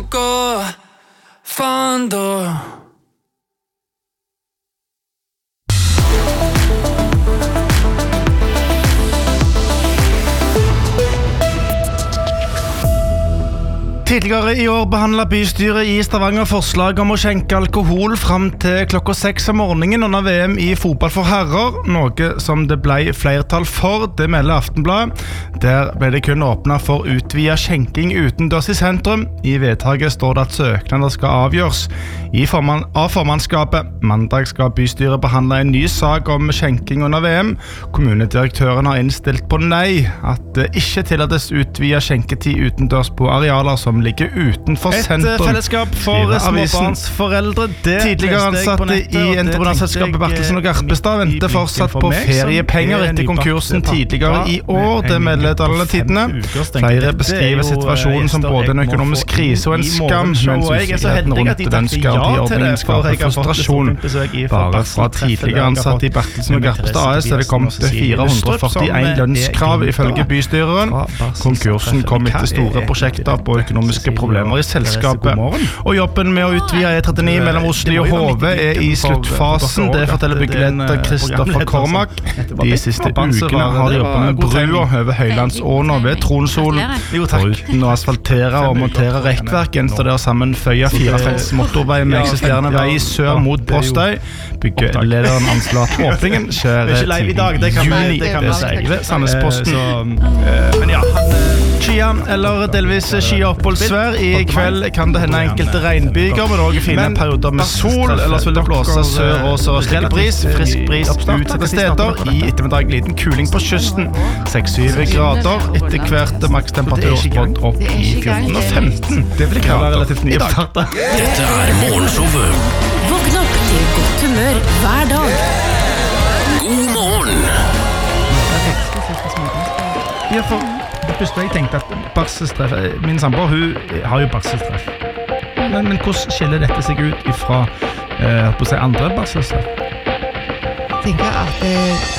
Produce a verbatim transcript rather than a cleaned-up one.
tocó fondo. Tidligere i år behandlet bystyret i Stavanger forslag om å skjenke alkohol frem til klokka seks om morgenen under V M i fotball for herrer, noe som det ble flertall for, det melder Aftenbladet. Der ble det kun åpnet for utvidet skjenking utendørs i sentrum. I vedtaket står det at søknader skal avgjøres i formann, av formannskapet. Mandag skal bystyret behandle en ny sak om skjenking under V M. Kommunedirektøren har innstilt på nei, at det ikke tillates utvidet skjenketid utendørs på arealer som ligger utenfor Et sentrum. Et fellesskap for småbarnsforeldre. Tidligere ansatte i entreprenørselskapet Bertelsen og Garpestad venter fortsatt på feriepenger etter konkursen tidligere i år. Det melder Alle Tidene. Flere beskriver situasjonen som både en økonomisk krise og en skam, mens usikkerheten rundt den skadeordningen skaper frustrasjon. Bare fra tidligere ansatte i Bertelsen og Garpestad A S er det kommet til fire hundre og førtien lønnskrav ifølge bystyreren. Konkursen kom etter store prosjekter på økonomiske problemer i selskapet. Og jobben med å utvide E trettini mellom Oslo og Hove er i sluttfasen. Det forteller byggeleder Kristoffer Kormak. De siste ukene har de jobbet med brua over Høylandsåna ved Tronsolen. Foruten å asfaltere og montere rekkverk gjenstår det å sammenføye firefelts motorvei med eksisterende vei i sør mot Brostøy. Byggelederen anslår at åpningen skjer til juni. Det sier Sandnesposten. Skia eller delvis skiaoppholdsvær. I kveld kan det hende enkelte regnbyger, men også fine perioder med sol. Ellers vil det blåse sør- og sørøstlig bris. Frisk bris utsatte steder. I ettermiddag liten kuling på kysten. seks til syv grader. Etter hvert makstemperatur spådd opp i fjorten og femten. Det vil ikke være relativt mye i dag. Dette er morgenshowet. Våkn opp til godt humør hver dag. God morgen. Ja, for først jeg tenkte at barselstreff, min samboer, hun har jo barselstreff. Men, men hvordan skiller dette seg ut fra eh, på å si andre barselstreff? Jeg tenker at eh,